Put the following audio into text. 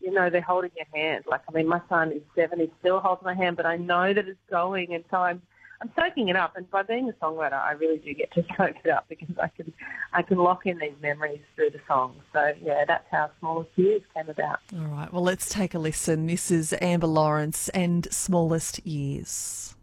they're holding your hand. Like, I mean, my son is 7, he still holds my hand, but I know that it's going, and so I'm soaking it up. And by being a songwriter, I really do get to soak it up because I can lock in these memories through the songs. So, yeah, that's how Smallest Years came about. All right, well, let's take a listen. This is Amber Lawrence and Smallest Years.